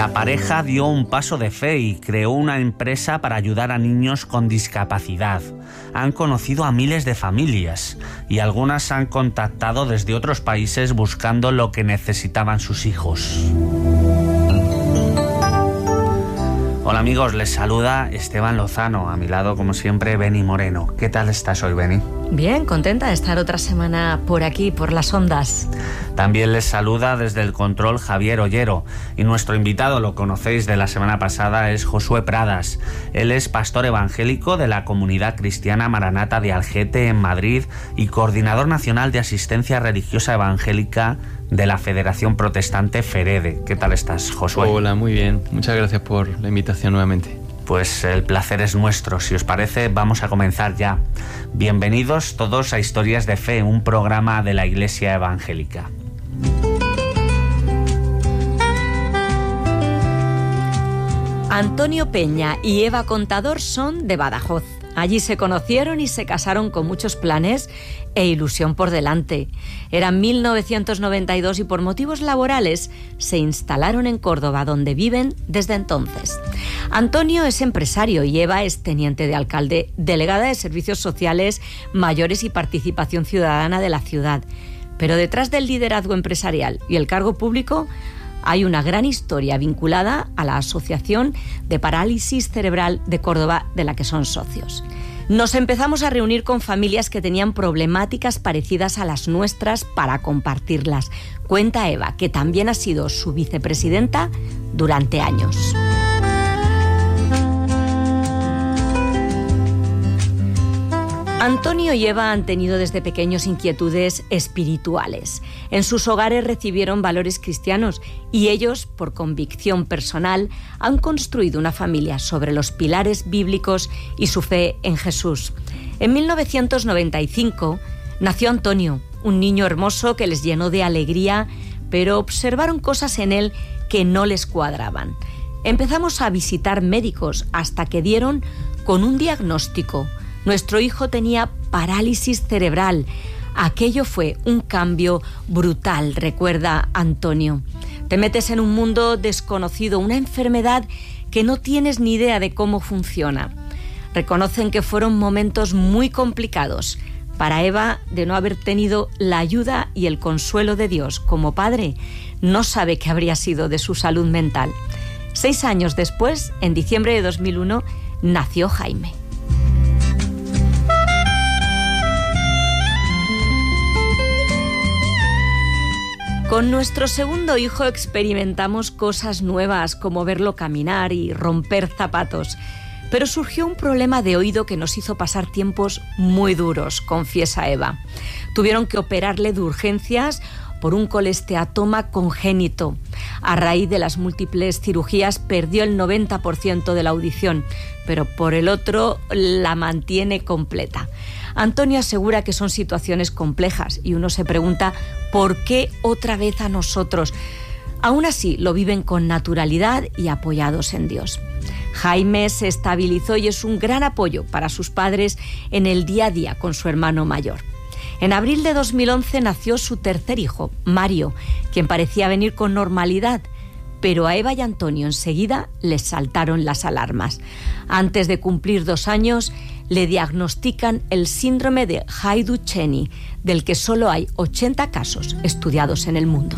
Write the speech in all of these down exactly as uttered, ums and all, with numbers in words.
La pareja dio un paso de fe y creó una empresa para ayudar a niños con discapacidad. Han conocido a miles de familias y algunas han contactado desde otros países buscando lo que necesitaban sus hijos. Hola amigos, les saluda Esteban Lozano. A mi lado, como siempre, Beni Moreno. ¿Qué tal estás hoy, Beni? Bien, contenta de estar otra semana por aquí, por las ondas. También les saluda desde el control Javier Ollero. Y nuestro invitado, lo conocéis de la semana pasada, es Josué Pradas. Él es pastor evangélico de la Comunidad Cristiana Maranata de Algete, en Madrid, y coordinador nacional de asistencia religiosa evangélica de la Federación Protestante FEREDE. ¿Qué tal estás, Josué? Hola, muy bien. Muchas gracias por la invitación nuevamente. Pues el placer es nuestro. Si os parece, vamos a comenzar ya. Bienvenidos todos a Historias de Fe, un programa de la Iglesia Evangélica. Antonio Peña y Eva Contador son de Badajoz. Allí se conocieron y se casaron con muchos planes e ilusión por delante. Era mil novecientos noventa y dos y por motivos laborales se instalaron en Córdoba, donde viven desde entonces. Antonio es empresario y Eva es teniente de alcalde, delegada de Servicios Sociales, Mayores y Participación Ciudadana de la ciudad. Pero detrás del liderazgo empresarial y el cargo público hay una gran historia vinculada a la Asociación de Parálisis Cerebral de Córdoba, de la que son socios. Nos empezamos a reunir con familias que tenían problemáticas parecidas a las nuestras para compartirlas. Cuenta Eva, que también ha sido su vicepresidenta durante años. Antonio y Eva han tenido desde pequeños inquietudes espirituales. En sus hogares recibieron valores cristianos y ellos, por convicción personal, han construido una familia sobre los pilares bíblicos y su fe en Jesús. En mil novecientos noventa y cinco nació Antonio, un niño hermoso que les llenó de alegría, pero observaron cosas en él que no les cuadraban. Empezamos a visitar médicos hasta que dieron con un diagnóstico. Nuestro hijo tenía parálisis cerebral. Aquello fue un cambio brutal, recuerda Antonio. Te metes en un mundo desconocido, una enfermedad que no tienes ni idea de cómo funciona. Reconocen que fueron momentos muy complicados. Para Eva, de no haber tenido la ayuda y el consuelo de Dios como padre, no sabe qué habría sido de su salud mental. Seis años después, en diciembre de dos mil uno, nació Jaime. Con nuestro segundo hijo experimentamos cosas nuevas, como verlo caminar y romper zapatos. Pero surgió un problema de oído que nos hizo pasar tiempos muy duros, confiesa Eva. Tuvieron que operarle de urgencias por un colesteatoma congénito. A raíz de las múltiples cirugías perdió el noventa por ciento de la audición, pero por el otro la mantiene completa. Antonio asegura que son situaciones complejas y uno se pregunta ¿por qué otra vez a nosotros? Aún así lo viven con naturalidad y apoyados en Dios. Jaime se estabilizó y es un gran apoyo para sus padres en el día a día con su hermano mayor. En abril de dos mil once nació su tercer hijo, Mario, quien parecía venir con normalidad, pero a Eva y Antonio enseguida les saltaron las alarmas. Antes de cumplir dos años, le diagnostican el síndrome de Haydn-Cheney, del que solo hay ochenta casos estudiados en el mundo.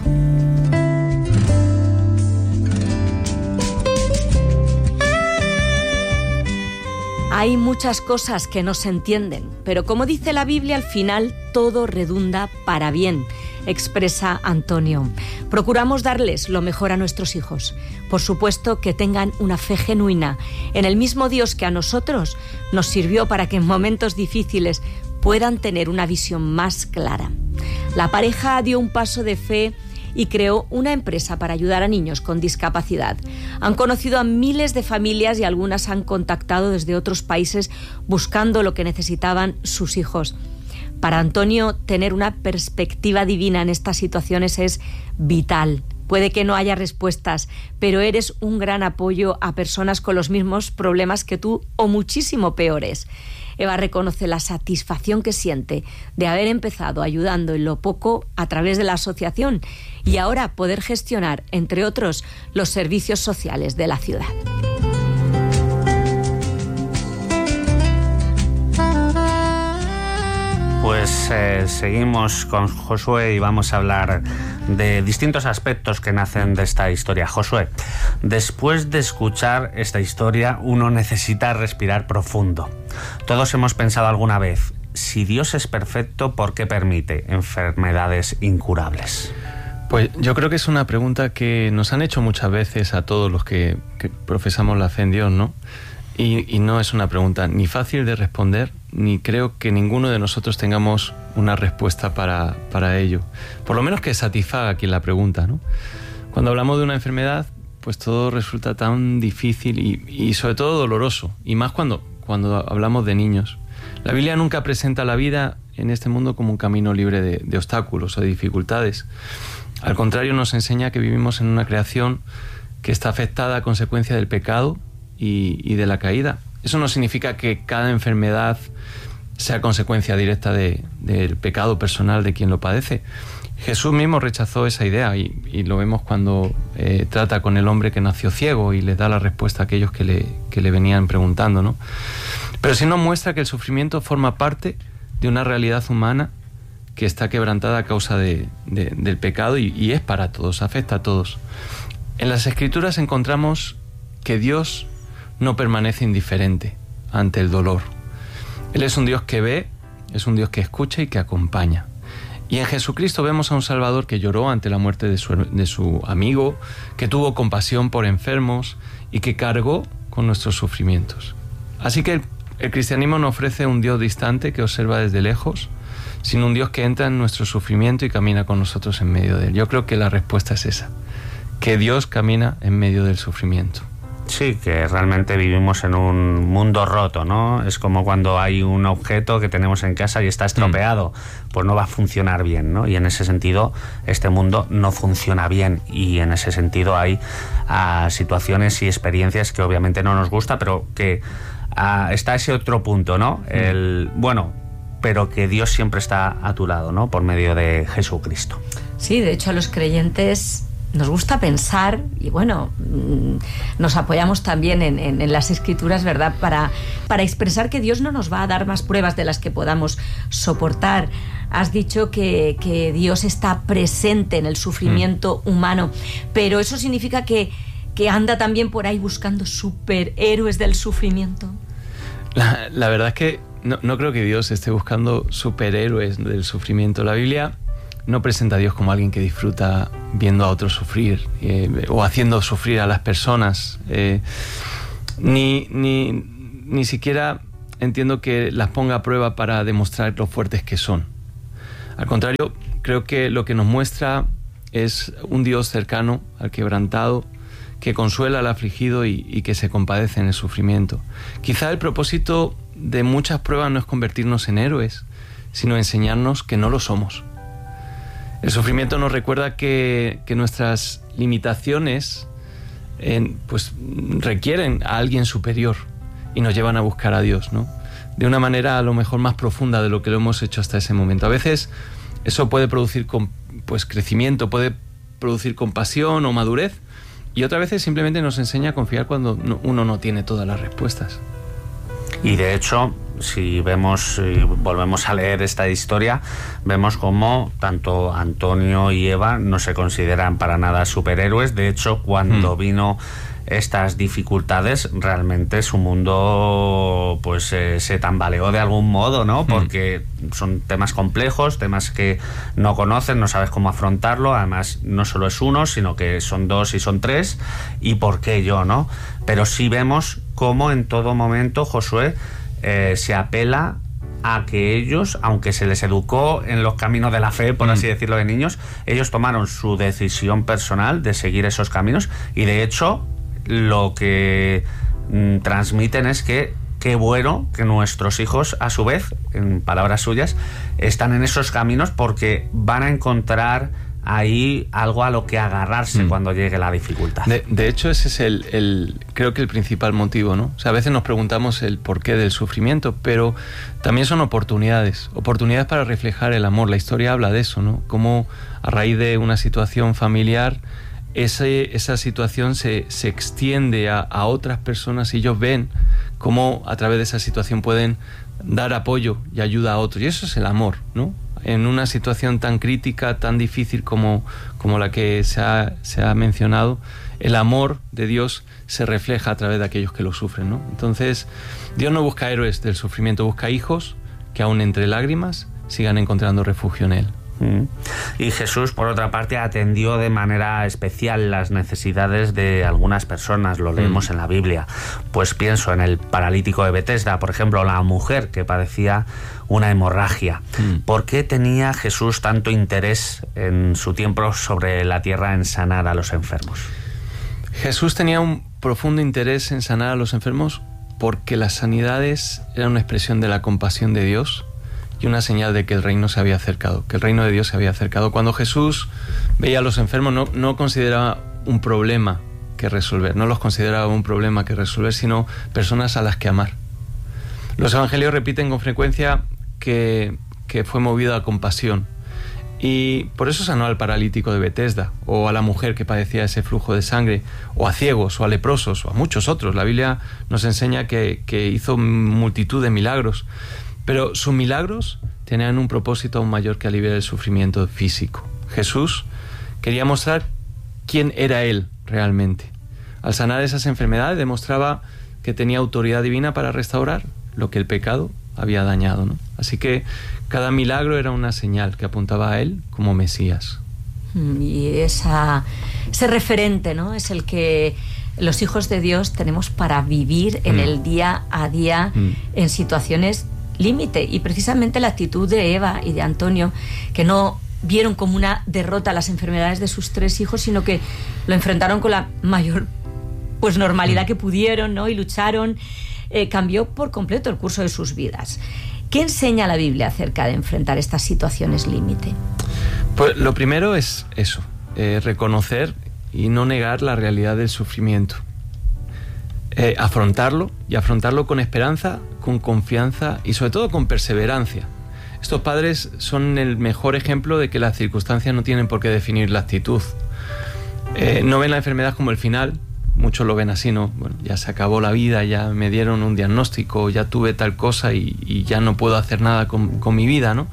Hay muchas cosas que no se entienden, pero como dice la Biblia, al final todo redunda para bien, expresa Antonio. Procuramos darles lo mejor a nuestros hijos. Por supuesto que tengan una fe genuina en el mismo Dios que a nosotros nos sirvió para que en momentos difíciles puedan tener una visión más clara. La pareja dio un paso de fe y creó una empresa para ayudar a niños con discapacidad. Han conocido a miles de familias y algunas han contactado desde otros países buscando lo que necesitaban sus hijos. Para Antonio, tener una perspectiva divina en estas situaciones es vital. Puede que no haya respuestas, pero eres un gran apoyo a personas con los mismos problemas que tú o muchísimo peores. Eva reconoce la satisfacción que siente de haber empezado ayudando en lo poco a través de la asociación y ahora poder gestionar, entre otros, los servicios sociales de la ciudad. Pues eh, seguimos con Josué y vamos a hablar de distintos aspectos que nacen de esta historia. Josué, después de escuchar esta historia, uno necesita respirar profundo. Todos hemos pensado alguna vez, si Dios es perfecto, ¿por qué permite enfermedades incurables? Pues yo creo que es una pregunta que nos han hecho muchas veces a todos los que, que profesamos la fe en Dios, ¿no? Y, y no es una pregunta ni fácil de responder, ni creo que ninguno de nosotros tengamos una respuesta para, para ello. Por lo menos que satisfaga a quien la pregunta, ¿no? Cuando hablamos de una enfermedad, pues todo resulta tan difícil y, y sobre todo doloroso, y más cuando, cuando hablamos de niños. La Biblia nunca presenta la vida en este mundo como un camino libre de, de obstáculos o de dificultades. Al contrario, nos enseña que vivimos en una creación que está afectada a consecuencia del pecado y, y de la caída. Eso no significa que cada enfermedad sea consecuencia directa de, del pecado personal de quien lo padece. Jesús mismo rechazó esa idea y, y lo vemos cuando eh, trata con el hombre que nació ciego y le da la respuesta a aquellos que le, que le venían preguntando, ¿no? Pero sí nos muestra que el sufrimiento forma parte de una realidad humana que está quebrantada a causa de, de, del pecado y, y es para todos, afecta a todos. En las Escrituras encontramos que Dios no permanece indiferente ante el dolor. Él es un Dios que ve, es un Dios que escucha y que acompaña. Y en Jesucristo vemos a un Salvador que lloró ante la muerte de su, de su amigo, que tuvo compasión por enfermos y que cargó con nuestros sufrimientos. Así que el, el cristianismo no ofrece un Dios distante que observa desde lejos, sino un Dios que entra en nuestro sufrimiento y camina con nosotros en medio de él. Yo creo que la respuesta es esa, que Dios camina en medio del sufrimiento. Sí, que realmente vivimos en un mundo roto, ¿no? Es como cuando hay un objeto que tenemos en casa y está estropeado, mm. pues no va a funcionar bien, ¿no? Y en ese sentido, este mundo no funciona bien y en ese sentido hay uh, situaciones y experiencias que obviamente no nos gusta, pero que uh, está ese otro punto, ¿no? Mm. El, bueno, pero que Dios siempre está a tu lado, ¿no? Por medio de Jesucristo. Sí, de hecho a los creyentes nos gusta pensar, y bueno, nos apoyamos también en, en, en las Escrituras, ¿verdad?, para, para expresar que Dios no nos va a dar más pruebas de las que podamos soportar. Has dicho que, que Dios está presente en el sufrimiento mm. humano, pero eso significa que, que anda también por ahí buscando superhéroes del sufrimiento. La, la verdad es que no, no creo que Dios esté buscando superhéroes del sufrimiento. La Biblia no presenta a Dios como alguien que disfruta viendo a otros sufrir eh, o haciendo sufrir a las personas. Eh, ni, ni, ni siquiera entiendo que las ponga a prueba para demostrar lo fuertes que son. Al contrario, creo que lo que nos muestra es un Dios cercano al quebrantado, que consuela al afligido y, y que se compadece en el sufrimiento. Quizá el propósito de muchas pruebas no es convertirnos en héroes, sino enseñarnos que no lo somos. El sufrimiento nos recuerda que, que nuestras limitaciones eh, pues, requieren a alguien superior y nos llevan a buscar a Dios, ¿no? De una manera a lo mejor más profunda de lo que lo hemos hecho hasta ese momento. A veces eso puede producir pues, crecimiento, puede producir compasión o madurez, y otras veces simplemente nos enseña a confiar cuando no, uno no tiene todas las respuestas. Y de hecho, si vemos y volvemos a leer esta historia, vemos como tanto Antonio y Eva no se consideran para nada superhéroes. De hecho, cuando mm. vino estas dificultades, realmente su mundo pues eh, se tambaleó de algún modo, ¿no? Porque mm. son temas complejos, temas que no conocen, no sabes cómo afrontarlo. Además, no solo es uno, sino que son dos y son tres. ¿Y por qué yo, no? Pero sí vemos cómo en todo momento, Josué, eh, se apela a que ellos, aunque se les educó en los caminos de la fe, por mm. así decirlo, de niños, ellos tomaron su decisión personal de seguir esos caminos, y de hecho lo que mm, transmiten es que qué bueno que nuestros hijos, a su vez, en palabras suyas, están en esos caminos porque van a encontrar ahí algo a lo que agarrarse mm. cuando llegue la dificultad. De, de hecho, ese es el, el, creo que el principal motivo, ¿no? O sea, a veces nos preguntamos el porqué del sufrimiento, pero también son oportunidades, oportunidades para reflejar el amor. La historia habla de eso, ¿no? Cómo a raíz de una situación familiar, ese, esa situación se, se extiende a, a otras personas y ellos ven cómo a través de esa situación pueden dar apoyo y ayuda a otros. Y eso es el amor, ¿no? En una situación tan crítica, tan difícil como, como la que se ha, se ha mencionado, el amor de Dios se refleja a través de aquellos que lo sufren, ¿no? Entonces, Dios no busca héroes del sufrimiento, busca hijos que aún entre lágrimas sigan encontrando refugio en Él. Y Jesús, por otra parte, atendió de manera especial las necesidades de algunas personas, lo leemos mm. en la Biblia. Pues pienso en el paralítico de Betesda, por ejemplo, la mujer que padecía una hemorragia. Mm. ¿Por qué tenía Jesús tanto interés en su tiempo sobre la tierra en sanar a los enfermos? Jesús tenía un profundo interés en sanar a los enfermos porque las sanidades eran una expresión de la compasión de Dios y una señal de que el reino se había acercado, que el reino de Dios se había acercado. Cuando Jesús veía a los enfermos, no, no consideraba un problema que resolver, no los consideraba un problema que resolver, sino personas a las que amar. Los evangelios repiten con frecuencia que, que fue movido a compasión, y por eso sanó al paralítico de Betesda, o a la mujer que padecía ese flujo de sangre, o a ciegos, o a leprosos, o a muchos otros. La Biblia nos enseña que, que hizo multitud de milagros. Pero sus milagros tenían un propósito aún mayor que aliviar el sufrimiento físico. Jesús quería mostrar quién era Él realmente. Al sanar esas enfermedades demostraba que tenía autoridad divina para restaurar lo que el pecado había dañado, ¿no? Así que cada milagro era una señal que apuntaba a Él como Mesías. Y esa, ese referente, ¿no? Es el que los hijos de Dios tenemos para vivir en mm. el día a día mm. en situaciones límite. Y precisamente la actitud de Eva y de Antonio, que no vieron como una derrota las enfermedades de sus tres hijos, sino que lo enfrentaron con la mayor pues normalidad que pudieron, ¿no? Y lucharon, eh, cambió por completo el curso de sus vidas. ¿Qué enseña la Biblia acerca de enfrentar estas situaciones límite? Pues lo primero es eso, eh, reconocer y no negar la realidad del sufrimiento. Eh, afrontarlo, y afrontarlo con esperanza, con confianza y sobre todo con perseverancia. Estos padres son el mejor ejemplo de que las circunstancias no tienen por qué definir la actitud. Eh, no ven la enfermedad como el final, muchos lo ven así, ¿no? Bueno, ya se acabó la vida, ya me dieron un diagnóstico, ya tuve tal cosa y, y ya no puedo hacer nada con, con mi vida, ¿no?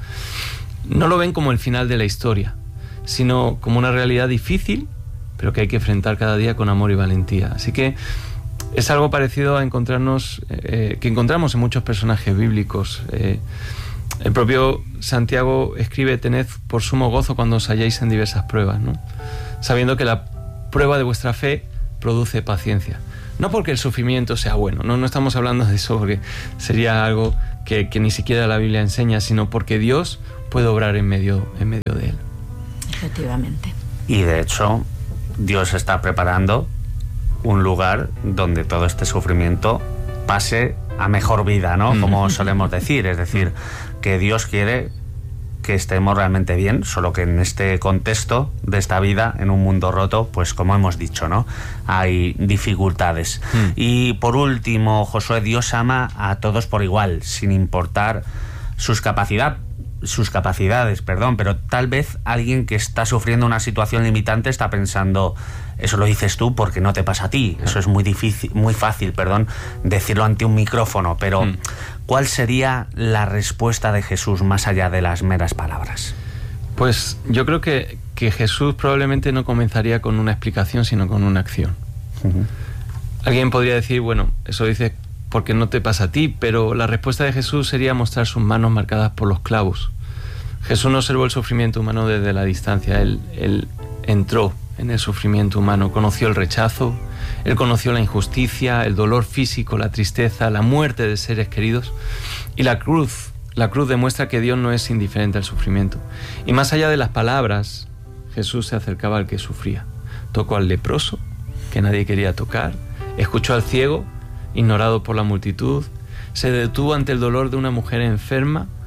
No lo ven como el final de la historia, sino como una realidad difícil, pero que hay que enfrentar cada día con amor y valentía. Así que es algo parecido a encontrarnos, eh, que encontramos en muchos personajes bíblicos. Eh, el propio Santiago escribe: tened por sumo gozo cuando os halláis en diversas pruebas, ¿no? Sabiendo que la prueba de vuestra fe produce paciencia. No porque el sufrimiento sea bueno, no, no estamos hablando de eso, porque sería algo que, que ni siquiera la Biblia enseña, sino porque Dios puede obrar en medio, en medio de él. Efectivamente. Y de hecho, Dios está preparando un lugar donde todo este sufrimiento pase a mejor vida, ¿no? Como solemos decir, es decir, que Dios quiere que estemos realmente bien, solo que en este contexto de esta vida, en un mundo roto, pues como hemos dicho, ¿no? Hay dificultades. Mm. Y por último, Josué, Dios ama a todos por igual, sin importar sus capacidades, sus capacidades, perdón, pero tal vez alguien que está sufriendo una situación limitante está pensando: eso lo dices tú porque no te pasa a ti. Eso es muy difícil, muy fácil, perdón, decirlo ante un micrófono, pero mm. ¿cuál sería la respuesta de Jesús más allá de las meras palabras? Pues yo creo que, que Jesús probablemente no comenzaría con una explicación, sino con una acción. Uh-huh. Alguien podría decir: bueno, eso dices porque no te pasa a ti, pero la respuesta de Jesús sería mostrar sus manos marcadas por los clavos. Jesús no observó el sufrimiento humano desde la distancia, él, él entró en el sufrimiento humano, conoció el rechazo, él conoció la injusticia, el dolor físico, la tristeza, la muerte de seres queridos, y la cruz, la cruz demuestra que Dios no es indiferente al sufrimiento. Y más allá de las palabras, Jesús se acercaba al que sufría, tocó al leproso, que nadie quería tocar, escuchó al ciego, ignorado por la multitud, se detuvo ante el dolor de una mujer enferma,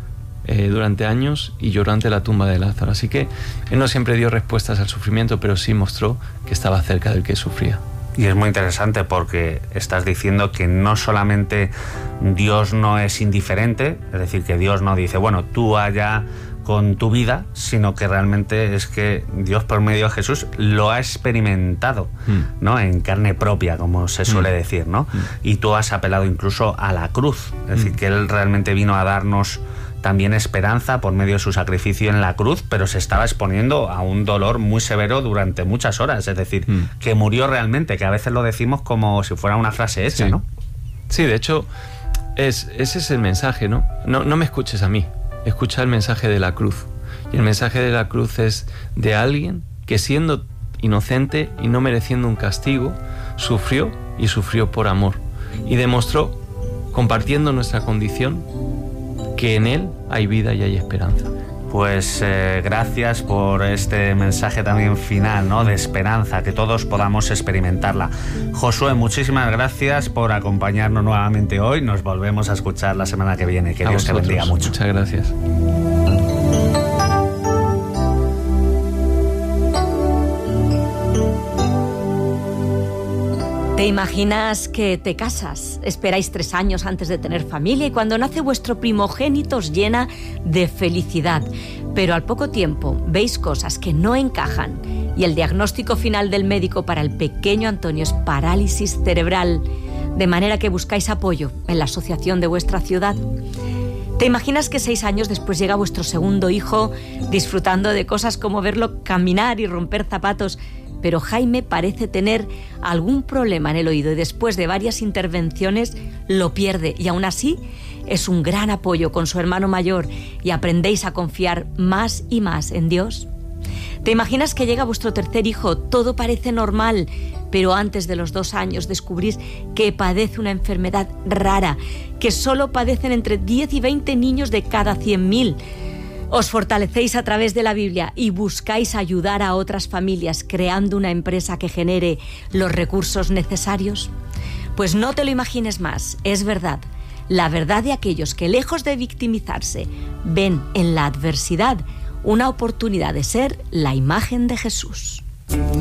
eh, durante años y lloró ante la tumba de Lázaro. Así que Él no siempre dio respuestas al sufrimiento, pero sí mostró que estaba cerca del que sufría. Y es muy interesante porque estás diciendo que no solamente Dios no es indiferente, es decir, que Dios no dice, bueno, tú allá con tu vida, sino que realmente es que Dios por medio de Jesús lo ha experimentado, mm. ¿no? En carne propia, como se suele mm. decir, ¿no? Mm. Y tú has apelado incluso a la cruz, es decir, que Él realmente vino a darnos también esperanza por medio de su sacrificio en la cruz, pero se estaba exponiendo a un dolor muy severo durante muchas horas, es decir, mm. que murió realmente, que a veces lo decimos como si fuera una frase hecha, sí. ¿no? Sí, de hecho, es, ese es el mensaje, ¿no? No, no me escuches a mí, escucha el mensaje de la cruz. Y el mensaje de la cruz es de alguien que, siendo inocente y no mereciendo un castigo, sufrió y sufrió por amor. Y demostró, compartiendo nuestra condición, que en Él hay vida y hay esperanza. Pues eh, gracias por este mensaje también final, ¿no? De esperanza, que todos podamos experimentarla. Josué, muchísimas gracias por acompañarnos nuevamente hoy. Nos volvemos a escuchar la semana que viene. Que a Dios vosotros. Te bendiga mucho. Muchas gracias. ¿Te imaginas que te casas? Esperáis tres años antes de tener familia y cuando nace vuestro primogénito os llena de felicidad. Pero al poco tiempo veis cosas que no encajan y el diagnóstico final del médico para el pequeño Antonio es parálisis cerebral, de manera que buscáis apoyo en la asociación de vuestra ciudad. ¿Te imaginas que seis años después llega vuestro segundo hijo disfrutando de cosas como verlo caminar y romper zapatos? Pero Jaime parece tener algún problema en el oído y después de varias intervenciones lo pierde y aún así es un gran apoyo con su hermano mayor y aprendéis a confiar más y más en Dios. ¿Te imaginas que llega vuestro tercer hijo? Todo parece normal, pero antes de los dos años descubrís que padece una enfermedad rara, que solo padecen entre diez y veinte niños de cada cien mil. Os fortalecéis a través de la Biblia y buscáis ayudar a otras familias creando una empresa que genere los recursos necesarios. Pues no te lo imagines más, es verdad. La verdad de aquellos que, lejos de victimizarse, ven en la adversidad una oportunidad de ser la imagen de Jesús.